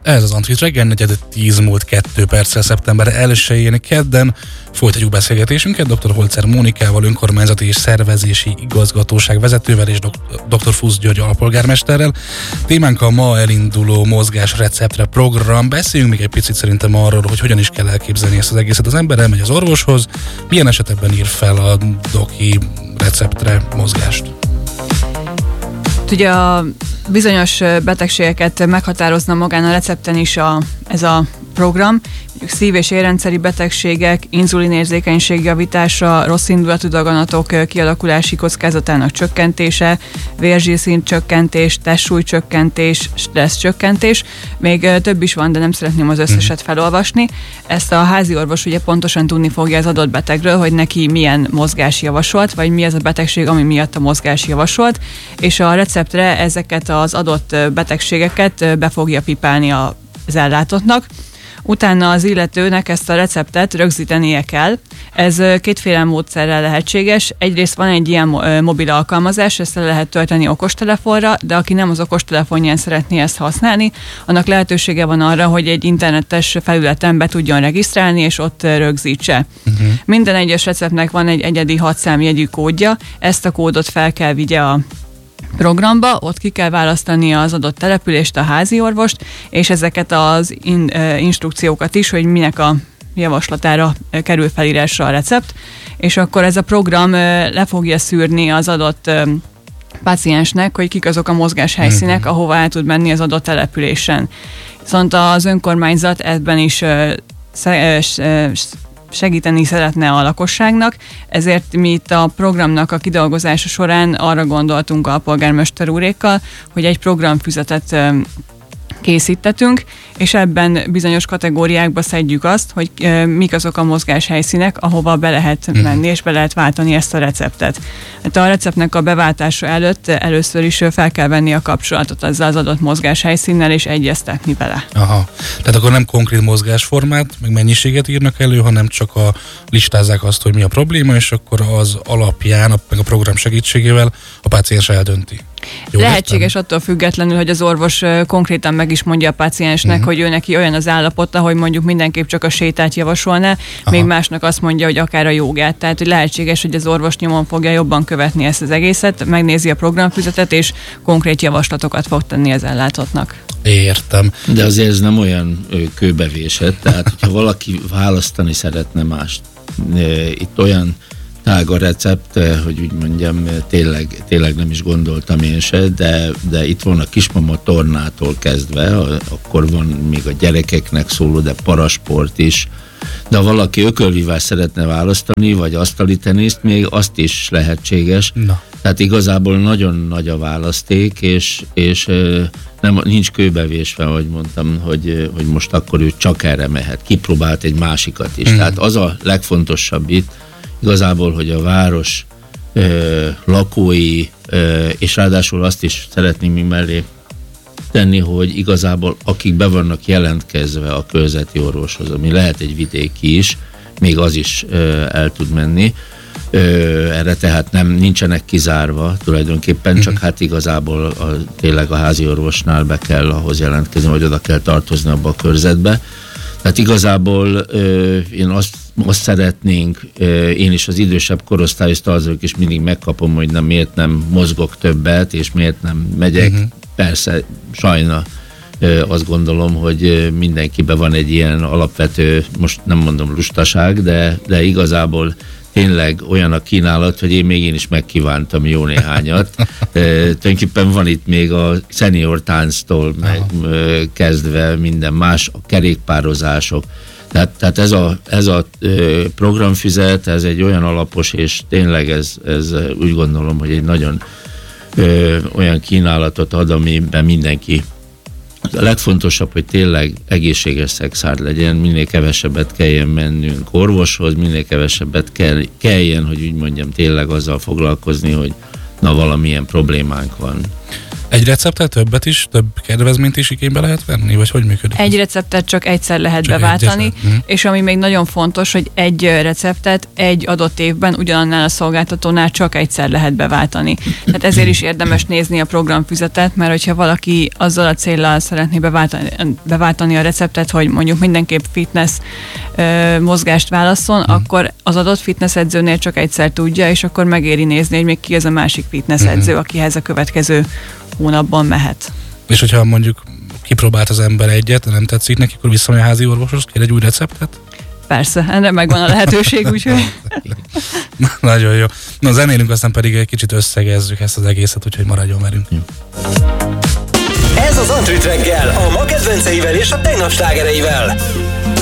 Ez az Antrit reggel, 9:10 múlt 2 perccel szeptember 1-én kedden. Folytatjuk beszélgetésünket dr. Holzer Mónikával, önkormányzati és szervezési igazgatóság vezetővel és dr. Fusz György alpolgármesterrel. Témánk a ma elinduló mozgás receptre program. Beszéljünk még egy picit szerintem arról, hogy hogyan is kell elképzelni ezt az egészet. Az ember elmegy az orvoshoz, milyen esetekben ír fel a doki receptre mozgást? Ugye a bizonyos betegségeket meghatározna magán a recepten is ez a program, mondjuk szív- és érrendszeri betegségek, inzulinérzékenység javítása, rosszindulatú daganatok kialakulási kockázatának csökkentése, vérzsírszint csökkentés, testsúly csökkentés, stressz csökkentés. Még több is van, de nem szeretném az összeset felolvasni. Ezt a házi orvos ugye pontosan tudni fogja az adott betegről, hogy neki milyen mozgás javasolt, vagy mi az a betegség, ami miatt a mozgás javasolt, és a receptre ezeket az adott betegségeket be fogja pipálni az ellátottnak. Utána az illetőnek ezt a receptet rögzítenie kell. Ez kétféle módszerrel lehetséges. Egyrészt van egy ilyen mobil alkalmazás, ezt le lehet tölteni okostelefonra, de aki nem az okostelefonján szeretné ezt használni, annak lehetősége van arra, hogy egy internetes felületen be tudjon regisztrálni, és ott rögzítse. Minden egyes receptnek van egy egyedi 6 számjegyű kódja, ezt a kódot fel kell vigye a programba, ott ki kell választania az adott települést, a házi orvost, és ezeket az instrukciókat is, hogy minek a javaslatára kerül felírásra a recept, és akkor ez a program le fogja szűrni az adott páciensnek, hogy kik azok a mozgáshelyszínek, ahova el tud menni az adott településen. Viszont az önkormányzat ebben is segíteni szeretne a lakosságnak, ezért mi itt a programnak a kidolgozása során arra gondoltunk a polgármester úrékkal, hogy egy programfüzetet készítettünk, és ebben bizonyos kategóriákba szedjük azt, hogy mik azok a mozgáshelyszínek, ahova be lehet menni, és be lehet váltani ezt a receptet. Hát a receptnek a beváltása előtt először is fel kell venni a kapcsolatot ezzel az adott mozgáshelyszínnel, és egyeztetni vele. Aha. Tehát akkor nem konkrét mozgásformát, meg mennyiséget írnak elő, hanem csak listázzák azt, hogy mi a probléma, és akkor az alapján, meg a program segítségével a páciens eldönti. Jó, lehetséges attól függetlenül, hogy az orvos konkrétan meg is mondja a páciensnek, hogy ő neki olyan az állapota, hogy mondjuk mindenképp csak a sétát javasolná, még másnak azt mondja, hogy akár a jogát. Tehát hogy lehetséges, hogy az orvos nyomon fogja jobban követni ezt az egészet, megnézi a programfüzetet, és konkrét javaslatokat fog tenni az ellátottnak. Értem. De azért ez nem olyan kőbevésett, tehát hogyha valaki választani szeretne mást, itt olyan tág a recept, hogy úgy mondjam, tényleg nem is gondoltam én se, de itt van a kismama tornától kezdve, akkor van még a gyerekeknek szóló, de parasport is, de ha valaki ökölvívás szeretne választani, vagy asztali teniszt, még azt is lehetséges. Na. Tehát igazából nagyon nagy a választék, és nincs kőbevésve, ahogy mondtam, hogy most akkor ő csak erre mehet. Kipróbált egy másikat is. Tehát az a legfontosabb itt, igazából, hogy a város lakói, és ráadásul azt is szeretném mi mellé tenni, hogy igazából akik be vannak jelentkezve a körzeti orvoshoz, ami lehet egy vidéki is, még az is el tud menni. Erre tehát nincsenek kizárva tulajdonképpen, csak hát igazából tényleg a házi orvosnál be kell ahhoz jelentkezni, vagy oda kell tartozni abba a körzetbe. Tehát igazából én azt szeretnénk, én is az idősebb korosztályos tartozók is mindig megkapom, hogy miért nem mozgok többet, és miért nem megyek. Persze, sajna azt gondolom, hogy mindenkiben van egy ilyen alapvető, most nem mondom lustaság, de igazából tényleg olyan a kínálat, hogy én is megkívántam jó néhányat. Tulajdonképpen van itt még a szenior tánctól kezdve minden más, a kerékpározások. Tehát ez a programfüzet, ez egy olyan alapos, és tényleg ez úgy gondolom, hogy egy nagyon olyan kínálatot ad, amiben mindenki. A legfontosabb, hogy tényleg egészséges szexárd legyen, minél kevesebbet kelljen mennünk orvoshoz, minél kevesebbet kelljen, hogy úgy mondjam, tényleg azzal foglalkozni, hogy valamilyen problémánk van. Egy receptet többet is, több kedvezményt is igénybe lehet venni, vagy hogy működik? Egy receptet csak egyszer lehet beváltani, és ami még nagyon fontos, hogy egy receptet egy adott évben ugyanannál a szolgáltatónál csak egyszer lehet beváltani. Tehát ezért is érdemes nézni a programfüzetet, mert hogyha valaki azzal a céllal szeretné beváltani a receptet, hogy mondjuk mindenképp fitness mozgást válasszon, akkor az adott fitness edzőnél csak egyszer tudja, és akkor megéri nézni, hogy még ki az a másik fitness edző, akihez a következő hónapban mehet. És hogyha mondjuk kipróbált az ember egyet, nem tetszik neki, akkor visszamegy a házi orvoshoz, kér egy új receptet? Persze, ennek megvan a lehetőség, úgyhogy... Nagyon jó. Na, zenélünk, aztán pedig egy kicsit összegezzük ezt az egészet, úgyhogy maradjon velünk. Ez az Antrit reggel, a ma kedvenceivel és a tegnap slágereivel.